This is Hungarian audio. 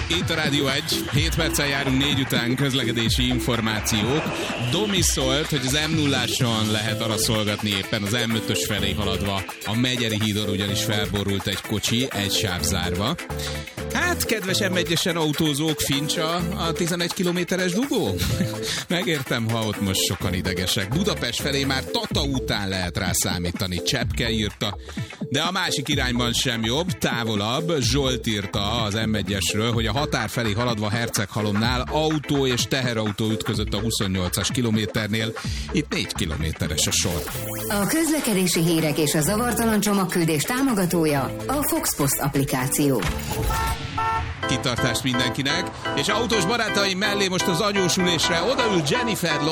Itt a Rádió 1, 7 perccel járunk 4 után, közlekedési információk. Domi szólt, hogy az M0-áson lehet arra szolgatni éppen az M5-ös felé haladva. A Megyeri hídon ugyanis felborult egy kocsi, egy sáv zárva. Hát, kedves M1-esen autózók, Fincsa a 11 kilométeres dugó? Megértem, ha ott most sokan idegesek. Budapest felé már Tata után lehet rá számítani, Csepke írta. De a másik irányban sem jobb, távolabb. Zsolt írta az M1-esről, hogy a határ felé haladva Herceghalomnál autó és teherautó ütközött a 28-as kilométernél. Itt 4 kilométeres a sor. A közlekedési hírek és a zavartalan csomagküldés támogatója a Fox Post applikáció. Kitartást mindenkinek, és autós barátaim mellé most az anyósülésre odaül Jennifer